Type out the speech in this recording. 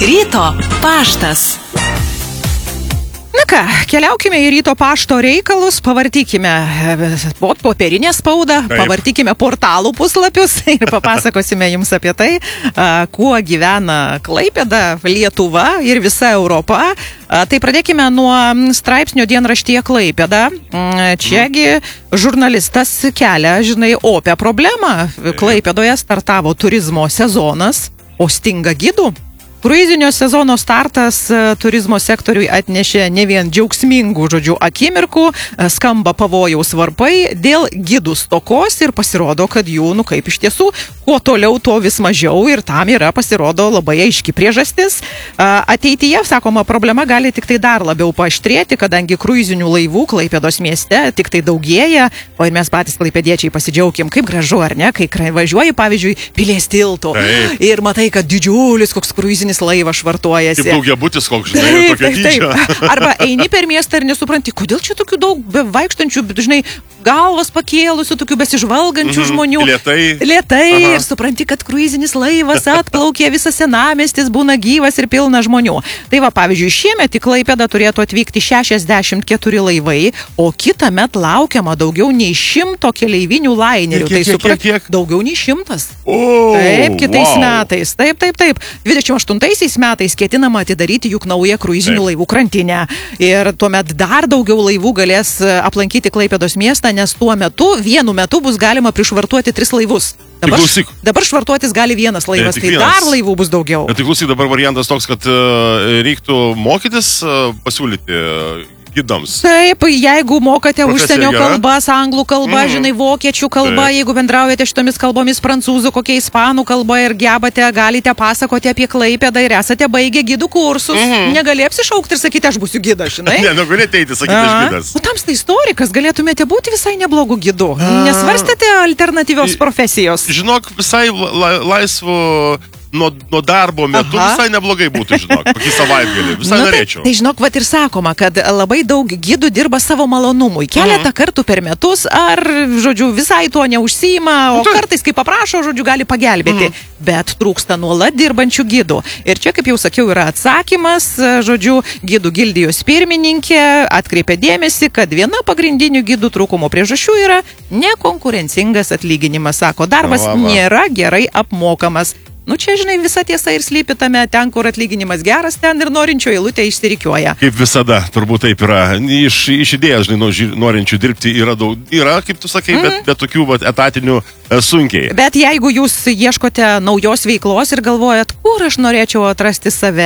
Ryto paštas. Na ką, keliaukime į Ryto pašto reikalus, pavartykime popierinę spaudą, pavartykime portalų puslapius ir papasakosime jums apie tai, kuo gyvena Klaipėda, Lietuva ir visa Europa. Tai pradėkime nuo straipsnio dienraštyje Klaipėda. Čiagi žurnalistas kelia, opią problemą. Klaipėdoje startavo turizmo sezonas, o stinga gidų. Kruizinio sezono startas turizmo sektoriui atnešė ne vien džiaugsmingų, akimirkų, skamba pavojaus varpai dėl gidų stokos ir pasirodo, kad jų, kaip iš tiesų, kuo toliau, to vis mažiau ir tam yra, pasirodo, labai aiški priežastis. Ateityje, sakoma, problema gali tik tai dar labiau paaštrėti, kadangi kruizinių laivų Klaipėdos mieste tik tai daugėja, o ir mes patys klaipėdiečiai pasidžiaugim, kaip gražu, ar ne, kai važiuoji, pavyzdžiui, Pilies tiltu ir matai, kad didžiulis koks kruizinis laivas švartuojasi. Kaip daugiabutis koks, tokia dydžia. Arba eini per miestą ir nesupranti, kodėl čia tokių daug vaikštančių, galvas pakėlusių, tokių besižvalgančių žmonių. Lėtai ir supranti, kad kruizinis laivas atplaukė, visas senamiestis būna gyvas ir pilna žmonių. Tai va, pavyzdžiui, šiemet į Klaipėdą turėtų atvykti 64 laivai, o kitąmet laukiama daugiau nei 100 keleivinių lainerių. Tai supranti, daugiau nei 100. Taip, kitais metais. Taip. 28 metais ketinama atidaryti juk naują kruizinių laivų krantinę. Ir tuomet dar daugiau laivų galės aplankyti Klaipėdos miestą, nes tuo metu, vienu metu bus galima prišvartuoti 3 laivus. Dabar švartuotis gali vienas laivas, tai dar laivų bus daugiau. Tai klausyk, dabar variantas toks, kad reiktų mokytis pasiūlyti gidams. Taip, jeigu mokate užsienio kalbas, anglų kalba, vokiečių kalba, jeigu bendraujate šitomis kalbomis, prancūzų, kokia ispanų kalba ir gebate, galite pasakoti apie Klaipėdą ir esate baigę gidų kursus. Negali apsišaukti ir sakyti, aš būsiu gidas, Ne, negalite eiti, sakyti, aš gidas. O tamsta istorikas, galėtumėte būti visai neblogų gidų. Nesvarstėte alternatyvios profesijos? Žinok, visai laisvu nuo darbo metu visai neblogai būtų, kokį savaitgalį, visai norėčiau. Tai žinok, ir sakoma, kad labai daug gidų dirba savo malonumui. Keletą kartų per metus ar, visai tuo neužsiima, o kartais, kai paprašo, gali pagelbėti. Bet trūksta nuolat dirbančių gidų. Ir čia, kaip jau sakiau, yra atsakymas, gidų gildijos pirmininkė atkreipė dėmesį, kad viena pagrindinių gidų trūkumo priežasčių yra nekonkurencingas atlyginimas. Sako, darbas nėra gerai apmokamas. Čia, visa tiesa ir slypi tame, ten, kur atlyginimas geras, ten ir norinčio eilutė išsirikiuoja. Kaip visada, turbūt taip yra. Iš idėjos, norinčių dirbti yra daug. Yra, kaip tu sakai, bet tokių etatinių sunkiai. Bet jeigu jūs ieškote naujos veiklos ir galvojat, kur aš norėčiau atrasti save,